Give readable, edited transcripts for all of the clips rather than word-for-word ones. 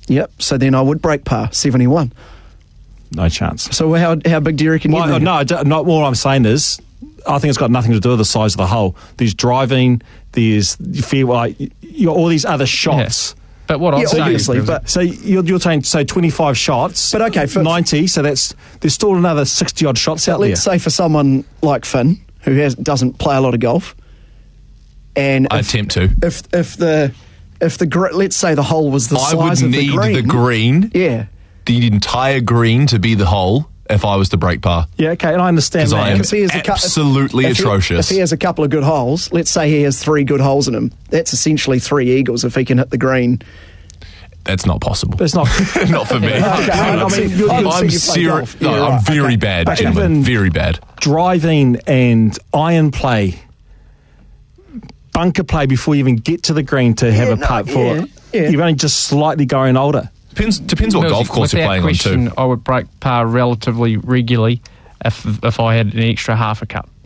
Yep. So then I would break par 71. No chance. So how big do you reckon? Well, not all I'm saying is, I think it's got nothing to do with the size of the hole. There's driving, there's all these other shots. Yeah. But what I'm saying, obviously, but so you're saying 25 shots, but okay, for 90. So there's still another 60 odd shots out there. Let's say for someone like Finn, who doesn't play a lot of golf, and I attempt to. If the let's say the hole was the size of the green, I would need the green. Yeah. The entire green to be the hole if I was to break par. Yeah, okay, and I understand that. Because I am absolutely atrocious. If he has a couple of good holes, let's say he has 3 good holes in him, that's essentially 3 eagles if he can hit the green. That's not possible. It's not. Not for me. Okay, I mean, I'm serious. No, I'm very bad, But gentlemen. even Very bad. Driving and iron play, bunker play before you even get to the green to have a putt for it. Yeah. You've only just slightly going older. Depends what golf course you're playing on too. I would break par relatively regularly if I had an extra half a cup.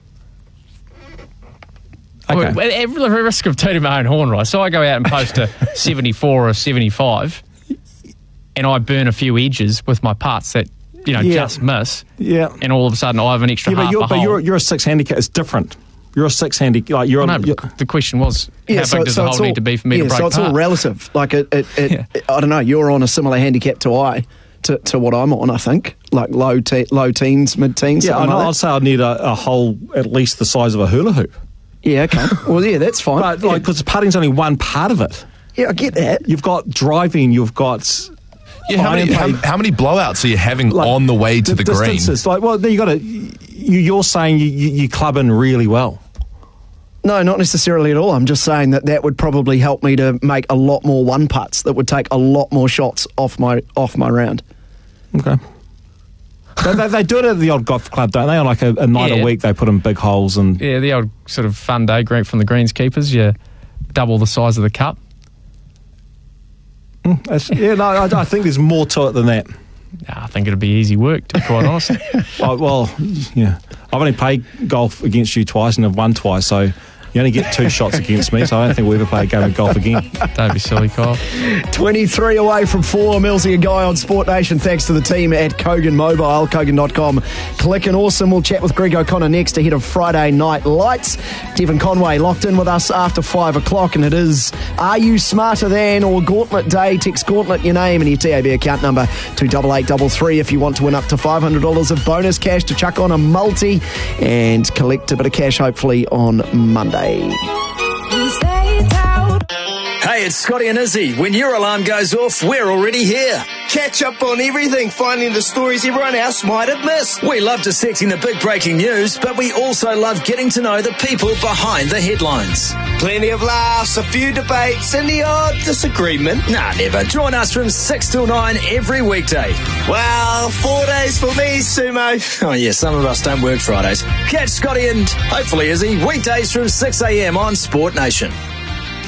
Okay. At the risk of tooting my own horn, right? So I go out and post a 74 or 75, and I burn a few edges with my putts that just miss. Yeah. And all of a sudden I have an extra half a hole. But you're a 6 handicap. It's different. You're a 6 handicap. Like the question was, how big does the hole need to be for me to break so it's par? all relative. Like I don't know. You're on a similar handicap to what I'm on. I think like low teens, mid teens. Yeah, I'd say I'd need a hole at least the size of a hula hoop. Yeah. Okay. Well, yeah, that's fine. But because putting's only one part of it. Yeah, I get that. You've got driving. You've got. Yeah, how many blowouts are you having on the way to the green? Distances. You got to. You're saying you club in really well. No, not necessarily at all. I'm just saying that would probably help me to make a lot more one putts. That would take a lot more shots off my round. Okay. they do it at the old golf club, don't they? On like a night a week, they put in big holes and the old sort of fun day green from the greenskeepers. You double the size of the cup. I think there's more to it than that. I think it'd be easy work, to be quite honest. I've only played golf against you twice and have won twice, so you only get 2 shots against me, so I don't think we'll ever play a game of golf again. Don't be silly, Kyle. 23 away from 4, Millsy and Guy on Sport Nation. Thanks to the team at Kogan Mobile, Kogan.com. Click and awesome. We'll chat with Greg O'Connor next ahead of Friday Night Lights. Devon Conway locked in with us after 5 o'clock, and it is Are You Smarter Than or Gauntlet Day. Text Gauntlet your name and your TAB account number to 8833 if you want to win up to $500 of bonus cash to chuck on a multi and collect a bit of cash hopefully on Monday. Hey, it's Scotty and Izzy. When your alarm goes off, we're already here. Catch up on everything, finding the stories everyone else might have missed. We love dissecting the big breaking news, but we also love getting to know the people behind the headlines. Plenty of laughs, a few debates, and the odd disagreement. Nah, never. Join us from 6 till 9 every weekday. Well, 4 days for me, Sumo. Oh, yeah, some of us don't work Fridays. Catch Scotty and hopefully Izzy weekdays from 6 a.m. on Sport Nation.